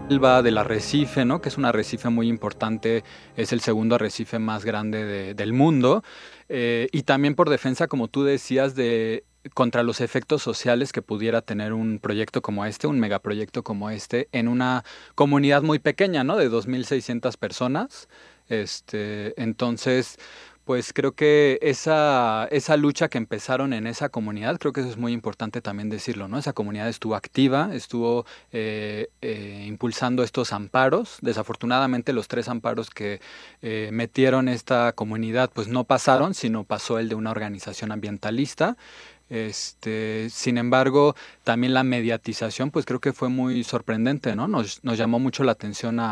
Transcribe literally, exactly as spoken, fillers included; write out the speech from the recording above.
selva, del arrecife, ¿no? Que es un arrecife muy importante, es el segundo arrecife más grande de- del mundo. Eh, y también por defensa, como tú decías, de contra los efectos sociales que pudiera tener un proyecto como este, un megaproyecto como este, en una comunidad muy pequeña, ¿no? De dos mil seiscientas personas. Este, entonces, pues creo que esa, esa lucha que empezaron en esa comunidad, creo que eso es muy importante también decirlo, ¿no? Esa comunidad estuvo activa, estuvo eh, eh, impulsando estos amparos. Desafortunadamente los tres amparos que eh, metieron esta comunidad pues no pasaron, sino pasó el de una organización ambientalista. Este, sin embargo, también la mediatización, pues creo que fue muy sorprendente, ¿no? Nos, nos llamó mucho la atención a